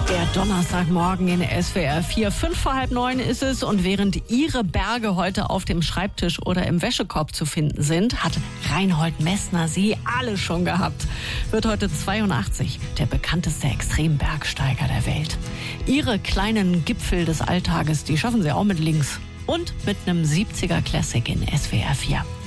Der Donnerstagmorgen in SWR 4, 5 vor halb 9 ist es. Und während Ihre Berge heute auf dem Schreibtisch oder im Wäschekorb zu finden sind, hat Reinhold Messner sie alle schon gehabt. Wird heute 82, der bekannteste Extrembergsteiger der Welt. Ihre kleinen Gipfel des Alltages, die schaffen Sie auch mit links. Und mit einem 70er Classic in SWR 4.